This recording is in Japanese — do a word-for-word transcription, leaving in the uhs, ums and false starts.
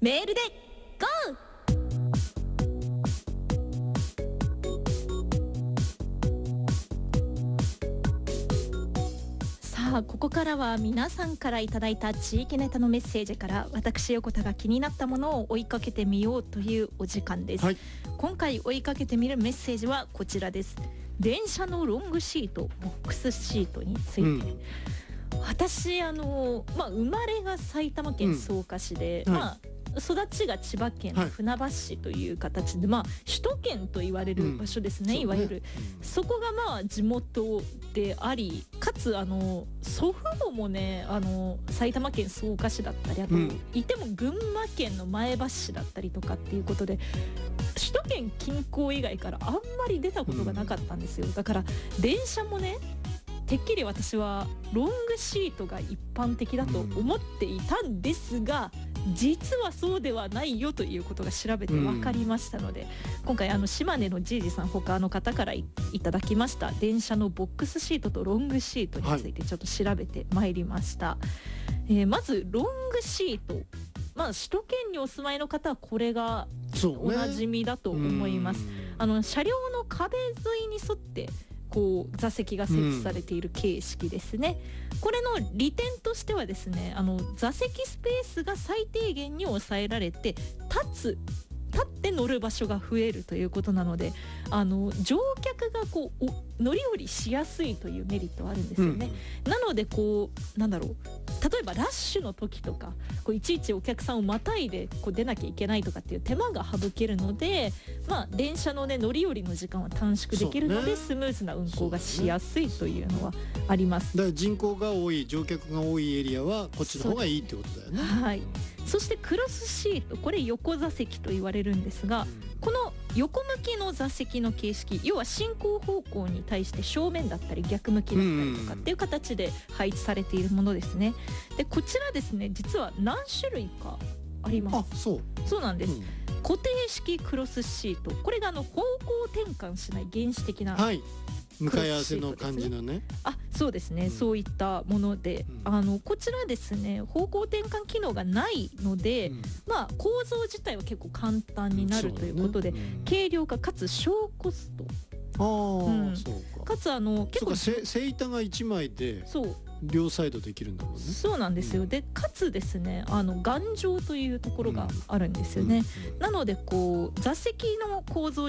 メールで ゴー。 さあここからは皆さんからいただいた地域ネタのメッセージから私横田が気になったものを追いかけてみようというお時間です、はい、今回追いかけてみるメッセージはこちらです。電車のロングシートボックスシートについて、うん、私あの、まあ、生まれが埼玉県草加市で、うん、まあ育ちが千葉県船橋市という形で、はい、まあ首都圏と言われる場所ですね、うん、いわゆる そ,、ねうん、そこがまあ地元であり、かつあの祖父母もねあの埼玉県草加市だったり、あと、うん、いても群馬県の前橋市だったりとかっていうことで首都圏近郊以外からあんまり出たことがなかったんですよ。だから電車もねてっきり私はロングシートが一般的だと思っていたんですが、実はそうではないよということが調べて分かりましたので、うん、今回あの島根のじいじさん他の方から い, いただきました電車のボックスシートとロングシートについてちょっと調べてまいりました、はい。えー、まずロングシート、まあ、首都圏にお住まいの方はこれがおなじみだと思います、ね、あの車両の壁沿いに沿ってこう座席が設置されている形式ですね、うん、これの利点としてはですね、あの座席スペースが最低限に抑えられて立つ立って乗る場所が増えるということなので、あの乗客がこう乗り降りしやすいというメリットはあるんですよね、うん、なのでこうなんだろう、例えばラッシュの時とかこういちいちお客さんをまたいでこう出なきゃいけないとかっていう手間が省けるので、まあ、電車の、ね、乗り降りの時間は短縮できるので、ね、スムーズな運行がしやすいというのはあります。 だから人口が多い乗客が多いエリアはこっちの方がいいってことだよね。 はい。そしてクロスシート、これ横座席と言われるんですが、うん、この横向きの座席の形式、要は進行方向に対して正面だったり逆向きだったりとかっていう形で配置されているものですね。でこちらですね、実は何種類かあります。 あ、そうそうなんです、うん、固定式クロスシート、これがあの方向転換しない原始的な、 はい、向かい合わせの感じのね。 あ、そうですね、うん、そういったもので、うん、あのこちらですね方向転換機能がないので、うん、まあ構造自体は結構簡単になるということで、うんねうん、軽量化かつ小コスト、 あ、うん、そうか、 かつあの結構そうか、背板がいちまいでそう両サイドできるんだもんね。 そうなんですよ、うん、でかつですねあの頑丈というところがあるんですよね、うんうんうん、なのでこう座席の構造